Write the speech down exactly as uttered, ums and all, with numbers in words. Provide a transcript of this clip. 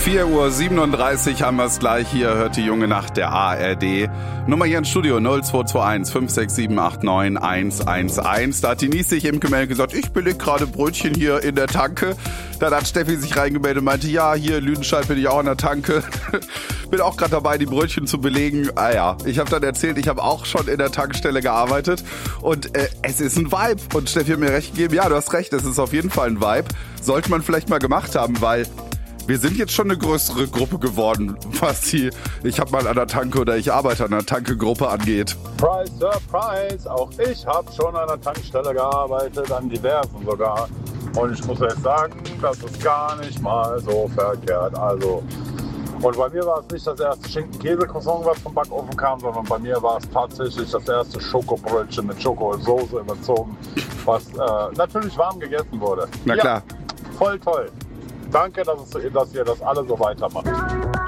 vier Uhr siebenunddreißig haben wir es gleich. Hier hört die junge Nacht der A R D. Nummer hier ins Studio null zwei zwei eins fünf sechs sieben acht neun eins eins eins. Da hat die Nies sich im gemeldet gesagt, ich beleg gerade Brötchen hier in der Tanke. Dann hat Steffi sich reingemeldet und meinte, ja, hier in Lüdenscheid bin ich auch in der Tanke. Bin auch gerade dabei, die Brötchen zu belegen. Ah ja, ich habe dann erzählt, ich habe auch schon in der Tankstelle gearbeitet. Und äh, es ist ein Vibe. Und Steffi hat mir recht gegeben, ja, du hast recht, es ist auf jeden Fall ein Vibe. Sollte man vielleicht mal gemacht haben, weil wir sind jetzt schon eine größere Gruppe geworden, was die ich habe mal an der Tanke oder ich arbeite an der Tanke-Gruppe angeht. Surprise, surprise, auch ich habe schon an der Tankstelle gearbeitet, an diversen sogar. Und ich muss jetzt sagen, das ist gar nicht mal so verkehrt. Also, und bei mir war es nicht das erste Schinken-Käse-Croissant, was vom Backofen kam, sondern bei mir war es tatsächlich das erste Schokobrötchen mit Schokosoße überzogen, was äh, natürlich warm gegessen wurde. Na klar. Ja, voll toll. Danke, dass, es, dass ihr das alle so weitermacht.